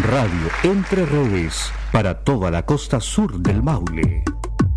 Radio Entre Redes para toda la costa sur del Maule.